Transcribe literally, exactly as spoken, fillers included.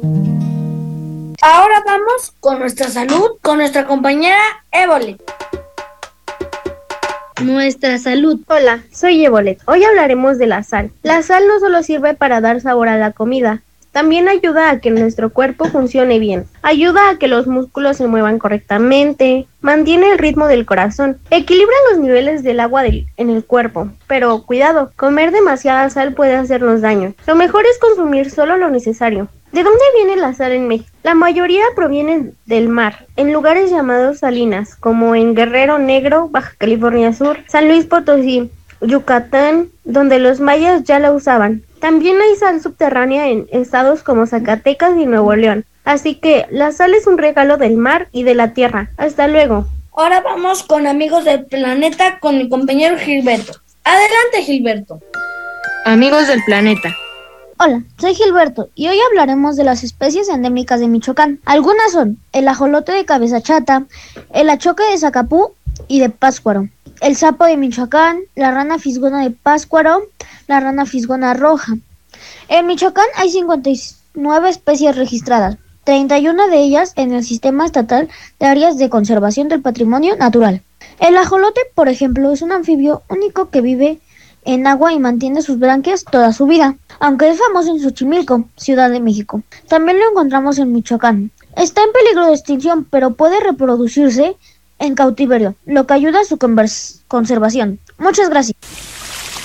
Ahora vamos con nuestra salud, con nuestra compañera Évole. Nuestra salud. Hola, soy Evolet. Hoy hablaremos de la sal. La sal no solo sirve para dar sabor a la comida, también ayuda a que nuestro cuerpo funcione bien. Ayuda a que los músculos se muevan correctamente, mantiene el ritmo del corazón, equilibra los niveles del agua del, en el cuerpo. Pero cuidado, comer demasiada sal puede hacernos daño. Lo mejor es consumir solo lo necesario. ¿De dónde viene la sal en México? La mayoría proviene del mar, en lugares llamados salinas, como en Guerrero Negro, Baja California Sur, San Luis Potosí, Yucatán, donde los mayas ya la usaban. También hay sal subterránea en estados como Zacatecas y Nuevo León. Así que la sal es un regalo del mar y de la tierra. Hasta luego. Ahora vamos con Amigos del Planeta con mi compañero Gilberto. Adelante, Gilberto. Amigos del planeta. Hola, soy Gilberto y hoy hablaremos de las especies endémicas de Michoacán. Algunas son el ajolote de cabeza chata, el achoque de Zacapú y de Pátzcuaro, el sapo de Michoacán, la rana fisgona de Pátzcuaro, la rana fisgona roja. En Michoacán hay cincuenta y nueve especies registradas, treinta y una de ellas en el Sistema Estatal de Áreas de Conservación del Patrimonio Natural. El ajolote, por ejemplo, es un anfibio único que vive en agua y mantiene sus branquias toda su vida, aunque es famoso en Xochimilco, Ciudad de México. También lo encontramos en Michoacán. Está en peligro de extinción, pero puede reproducirse en cautiverio, lo que ayuda a su conservación. Muchas gracias.